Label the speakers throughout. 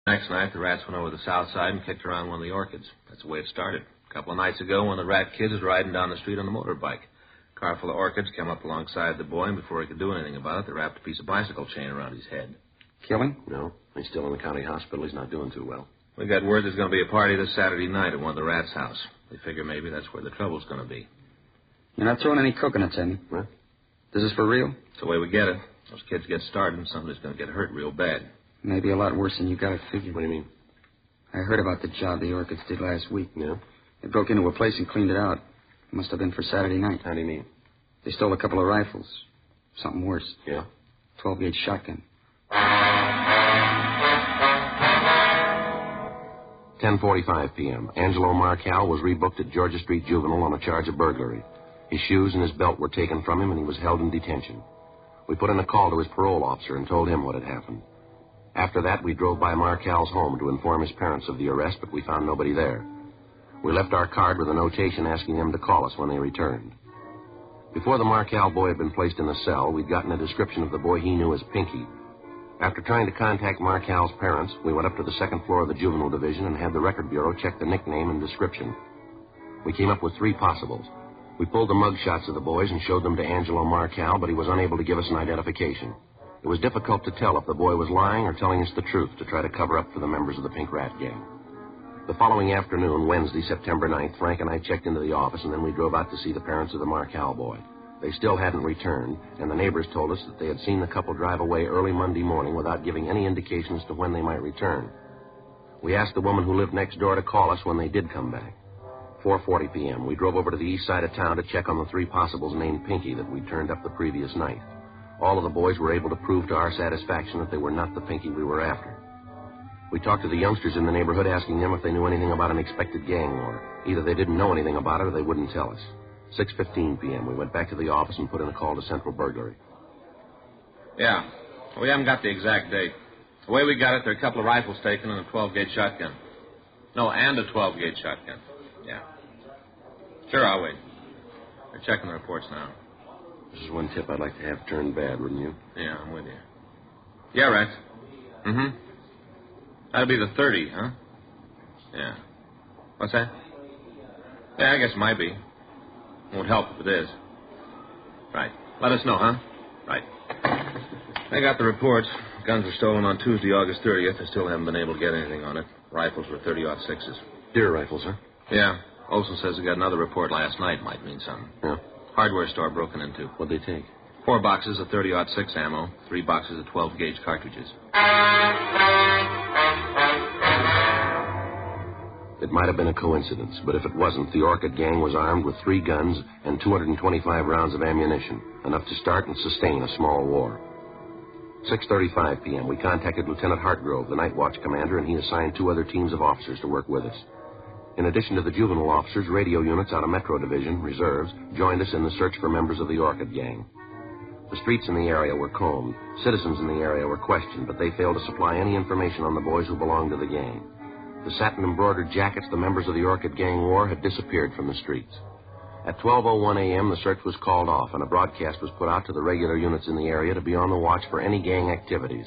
Speaker 1: Next night, the rats went over the south side and kicked around one of the orchids. That's the way it started. A couple of nights ago, one of the rat kids was riding down the street on a motorbike. A car full of orchids came up alongside the boy, and before he could do anything about it, they wrapped a piece of bicycle chain around his head.
Speaker 2: Killing?
Speaker 3: No. He's still in the county hospital. He's not doing too well.
Speaker 1: We got word there's going to be a party this Saturday night at one of the rats' house. They figure maybe that's where the trouble's going to be.
Speaker 2: You're not throwing any coconuts in me?
Speaker 3: What?
Speaker 2: This is for real?
Speaker 1: It's the way we get it. Those kids get started, and somebody's going to get hurt real bad.
Speaker 2: Maybe a lot worse than you got it figured.
Speaker 3: What do you mean?
Speaker 2: I heard about the job the orchids did last week.
Speaker 3: Yeah?
Speaker 2: They broke into a place and cleaned it out. It must have been for Saturday night.
Speaker 3: How do you mean?
Speaker 2: They stole a couple of rifles. Something worse.
Speaker 3: Yeah?
Speaker 2: 12-gauge shotgun.
Speaker 3: 10:45 p.m. Angelo Marcal was rebooked at Georgia Street Juvenile on a charge of burglary. His shoes and his belt were taken from him, and he was held in detention. We put in a call to his parole officer and told him what had happened. After that, we drove by Marcal's home to inform his parents of the arrest, but we found nobody there. We left our card with a notation asking them to call us when they returned. Before the Marcal boy had been placed in the cell, we'd gotten a description of the boy he knew as Pinky. After trying to contact Marcal's parents, we went up to the second floor of the juvenile division and had the record bureau check the nickname and description. We came up with 3 possibles. We pulled the mug shots of the boys and showed them to Angelo Marcal, but he was unable to give us an identification. It was difficult to tell if the boy was lying or telling us the truth to try to cover up for the members of the Pink Rat Gang. The following afternoon, Wednesday, September 9th, Frank and I checked into the office, and then we drove out to see the parents of the Marcal boy. They still hadn't returned, and the neighbors told us that they had seen the couple drive away early Monday morning without giving any indication as to when they might return. We asked the woman who lived next door to call us when they did come back. 4:40 p.m., we drove over to the east side of town to check on the 3 possibles named Pinky that we'd turned up the previous night. All of the boys were able to prove to our satisfaction that they were not the Pinky we were after. We talked to the youngsters in the neighborhood, asking them if they knew anything about an expected gang war. Either they didn't know anything about it or they wouldn't tell us. 6:15 p.m., we went back to the office and put in a call to Central Burglary.
Speaker 1: Yeah. We haven't got the exact date. The way we got it, there are a couple of rifles taken and a 12-gauge shotgun. No, and a 12-gauge shotgun. Yeah. Sure, I'll wait. They're checking the reports now.
Speaker 3: This is one tip I'd like to have turned bad, wouldn't you?
Speaker 1: Yeah, I'm with you. Yeah, right. Mm-hmm. That'll be the 30, huh? Yeah. What's that? Yeah, I guess it might be. Won't help if it is. Right. Let us know, huh? Right. I got the reports. Guns were stolen on Tuesday, August 30th. I still haven't been able to get anything on it. Rifles were 30-06s.
Speaker 3: Deer rifles, huh?
Speaker 1: Yeah. Olson says he got another report last night. Might mean something.
Speaker 3: Yeah.
Speaker 1: Hardware store broken into.
Speaker 3: What'd they take?
Speaker 1: 4 boxes of 30-06 ammo, 3 boxes of 12-gauge cartridges.
Speaker 3: It might have been a coincidence, but if it wasn't, the Orchid Gang was armed with 3 guns and 225 rounds of ammunition, enough to start and sustain a small war. 6:35 p.m., we contacted Lieutenant Hartgrove, the night watch commander, and he assigned 2 other teams of officers to work with us. In addition to the juvenile officers, radio units out of Metro Division, reserves, joined us in the search for members of the Orchid Gang. The streets in the area were combed. Citizens in the area were questioned, but they failed to supply any information on the boys who belonged to the gang. The satin-embroidered jackets the members of the Orchid Gang wore had disappeared from the streets. At 12:01 a.m., the search was called off, and a broadcast was put out to the regular units in the area to be on the watch for any gang activities.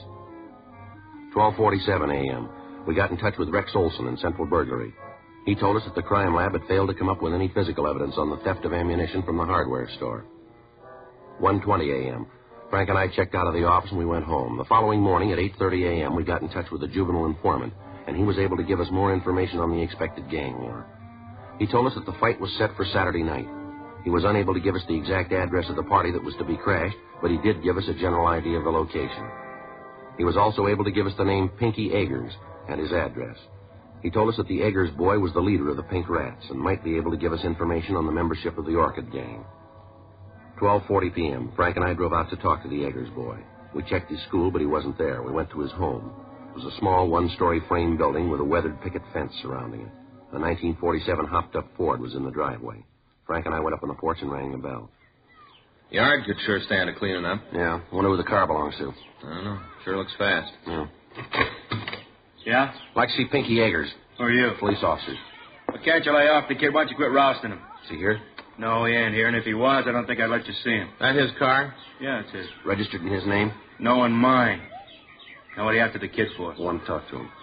Speaker 3: 12:47 a.m., we got in touch with Rex Olson in Central Burglary. He told us that the crime lab had failed to come up with any physical evidence on the theft of ammunition from the hardware store. 1:20 a.m., Frank and I checked out of the office and we went home. The following morning at 8:30 a.m., we got in touch with the juvenile informant, and he was able to give us more information on the expected gang war. He told us that the fight was set for Saturday night. He was unable to give us the exact address of the party that was to be crashed, but he did give us a general idea of the location. He was also able to give us the name Pinky Eggers and his address. He told us that the Eggers boy was the leader of the Pink Rats and might be able to give us information on the membership of the Orchid Gang. 12:40 p.m., Frank and I drove out to talk to the Eggers boy. We checked his school, but he wasn't there. We went to his home. It was a small one-story frame building with a weathered picket fence surrounding it. A 1947 hopped-up Ford was in the driveway. Frank and I went up on the porch and rang the bell.
Speaker 1: Yard could sure stand a cleaning up.
Speaker 3: Yeah, wonder who the car belongs to.
Speaker 1: I don't know. Sure looks fast.
Speaker 3: Yeah.
Speaker 4: Yeah?
Speaker 3: Like to see Pinky Eggers.
Speaker 4: Who are you?
Speaker 3: Police officers.
Speaker 4: Well, can't you lay off the kid? Why don't you quit rousting him?
Speaker 3: Is he here?
Speaker 4: No, he ain't here, and if he was, I don't think I'd let you see him.
Speaker 1: That his car?
Speaker 4: Yeah, it's his.
Speaker 3: Registered in his name?
Speaker 4: No, in mine. Now, what are you after the kid for?
Speaker 3: I want to talk to him.